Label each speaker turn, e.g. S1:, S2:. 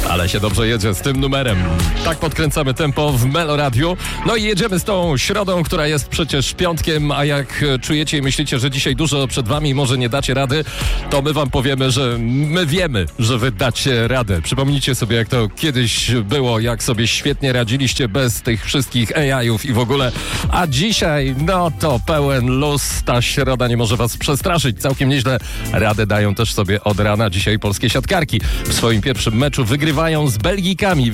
S1: Ale się dobrze jedzie z tym numerem. Tak podkręcamy tempo w Melo Radio. No i jedziemy z tą środą, która jest przecież piątkiem, a jak czujecie i myślicie, że dzisiaj dużo przed wami i może nie dacie rady, to my wam powiemy, że my wiemy, że wy dacie radę. Przypomnijcie sobie, jak to kiedyś było, jak sobie świetnie radziliście bez tych wszystkich AI-ów i w ogóle. A dzisiaj, no to pełen luz. Ta środa nie może was przestraszyć. Całkiem nieźle radę dają też sobie od rana dzisiaj polskie siatkarki. W swoim pierwszym meczu wygrywają z Belgikami.